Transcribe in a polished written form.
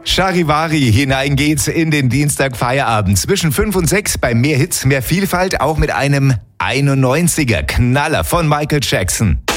Charivari, hinein geht's in den Dienstagfeierabend. Zwischen 5 und 6 bei mehr Hits, mehr Vielfalt, auch mit einem 91er Knaller von Michael Jackson.